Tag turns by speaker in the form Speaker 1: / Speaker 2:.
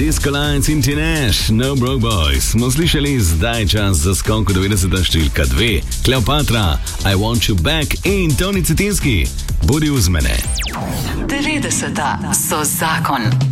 Speaker 1: Disco Lights in Teenage, No Broke Boys. Smo slišali, zdaj čas za skok v 90. številka 2. Kleopatra, I Want You Back in Toni Cetinski. Budi uz mene.
Speaker 2: 90. so zakon.